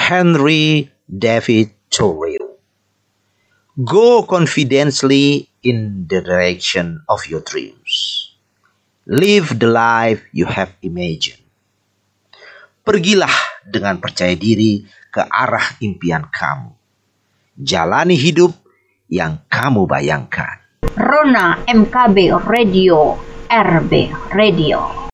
Henry David Thoreau. Go confidently in the direction of your dreams. Live the life you have imagined. Pergilah dengan percaya diri ke arah impian kamu. Jalani hidup yang kamu bayangkan. Rona MKB Radio, RB Radio.